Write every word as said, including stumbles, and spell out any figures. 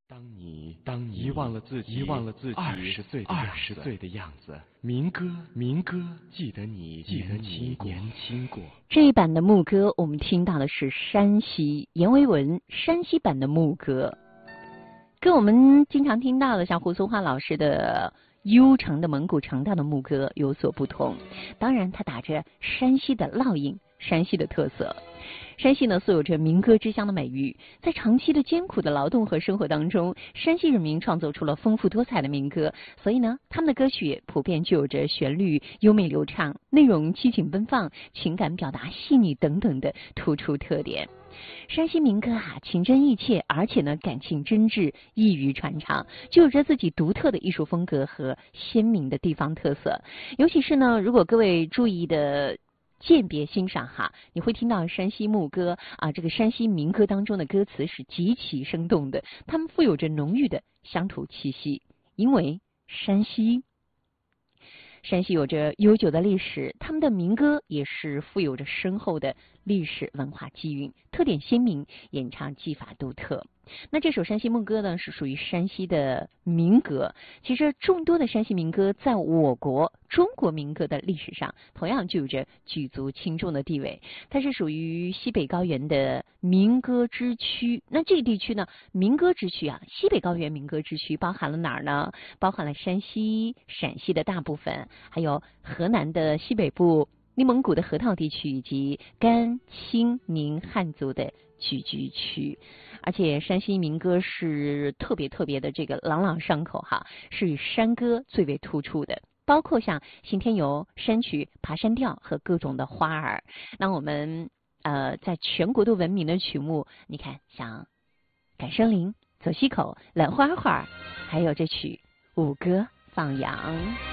当你当你遗忘了自己遗忘了自己二十岁二十岁的样子，民歌民歌记得你记得你年轻过。 这一版的牧歌，我们听到的是山西阎维文山西版的牧歌，跟我们经常听到的像胡松花老师的悠长的蒙古长调的牧歌有所不同。当然，它打着山西的烙印，山西的特色。山西呢，素有着民歌之乡的美誉，在长期的艰苦的劳动和生活当中，山西人民创作出了丰富多彩的民歌，所以呢，他们的歌曲普遍具有着旋律优美流畅、内容激情奔放、情感表达细腻等等的突出特点。山西民歌啊，情真意切，而且呢，感情真挚，易于传唱，具有着自己独特的艺术风格和鲜明的地方特色。尤其是呢，如果各位注意的鉴别欣赏哈，你会听到山西牧歌啊，这个山西民歌当中的歌词是极其生动的，它们富有着浓郁的乡土气息。因为山西，山西有着悠久的历史，他们的民歌也是富有着深厚的历史文化基蕴，特点鲜明，演唱技法独特。那这首山西牧歌呢，是属于山西的民歌。其实众多的山西民歌在我国中国民歌的历史上同样具有着举足轻重的地位，它是属于西北高原的民歌之区。那这个地区呢，民歌之区啊，西北高原民歌之区包含了哪儿呢？包含了山西、陕西的大部分，还有河南的西北部、内蒙古的河套地区以及甘、青、宁汉族的聚居区。而且山西民歌是特别特别的这个朗朗上口哈，是以山歌最为突出的，包括像信天游、山曲、爬山调和各种的花儿。那我们呃在全国都闻名的曲目，你看像赶森林、走西口、冷花花，还有这曲舞歌放羊。